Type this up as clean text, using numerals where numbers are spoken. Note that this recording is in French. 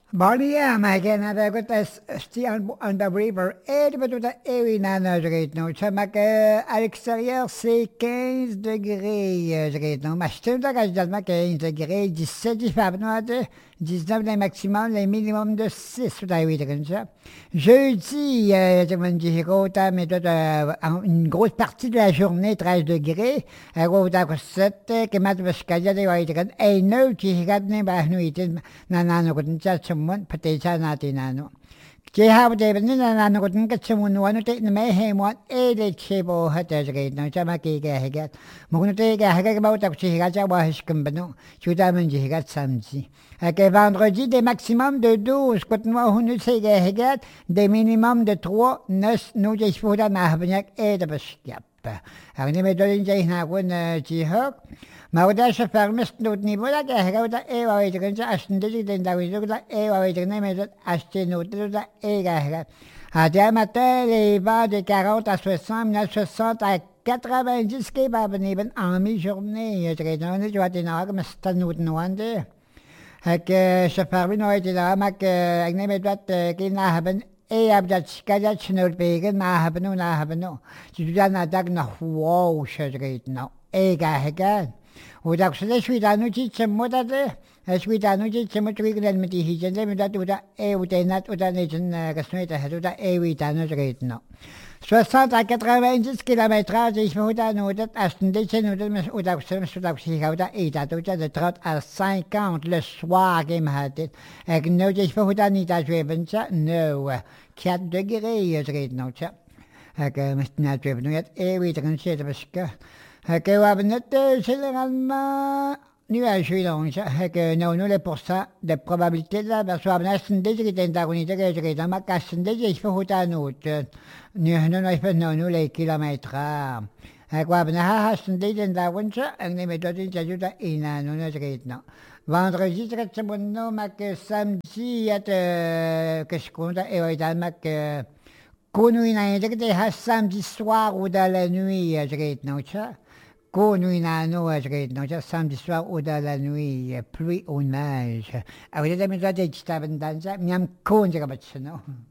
Bonnie, ma Canada, got us on the river, et tout à et nana, je rate non, ça m'a que à l'extérieur, c'est 15 degrés, je rate non, ma chute de gaz 15 degrés, 17 du Fabnoise, 19 les maximum, les minimum de 6, tout à 8 comme ça. Jeudi, je me dis, mais une grosse partie de la journée, 13 degrés, gota 7, que mat vascadia de white, et no, qui regarde les bahnuites, nanano, mon patesa natin ano. Kaya David ni nananagot ng katsamunuan no te na may hemon ele chebo hatas gate no sa makikihigat. Mukno te kahigat ba utak sihigat sa wahis kumbano. Suda man jihigat samji. Que vendredi des maximum de 12, quand nous avons sihigat, des minimum de 3, 9, nous jesfuda mahabnyak et de baskap. Ang ni medolin jay na ko na jihok. Mauda sa farmers note ni bola ka hagaw da e wa ito kansa asndi din da wi da e wa ito na medot asti note da e ga haga. A dia matin les vents de 40 à 60, 1960 à 90 qui va venir en mi-journée. Je regarde je vois des nags mais c'est note noande. Que sa farmi no ito da mak ang ni medot kinahaban e abdat kada chnur begen na habno na habno. Juda na dag na wow shajgait no. E ga haga. وذاك سلا شوي دانو تي تسمو تاته شوي دانو تي تسمو تري كلام متي هيجن ده مدا تودا اي وتينات ودا نيجن كسنوي تهدودا اي وي دانو تريتنا 60 à 90 km/h, ich würde nur das ersten Dezember oder sich auch da de 30 à 50 le soir gemacht. Genau, ich würde nicht das Leben no 4 degrés, ich rede noch. Ik moest net even doen, het eeuwig erin zitten, we hebben net généralement nuages donc nou 0% de probabilité là parce que we hebben net een deze tentarunite gereden maar als een deze is voor aan het nu even nou 0 km/h we hebben haast een deze tentarunite en neem dat in Jajuda in nu gereden vendredi het se bonno maar samedi het keskonda dan maar Konui na yun, de samedi soir ou dans la nuit, je regarde non ça. Konui na no, je regarde non ça, samedi soir ou dans la nuit, pluie ou neige. Alors, je me dis, je t'avais dans ça, mais je me connais pas ça, non.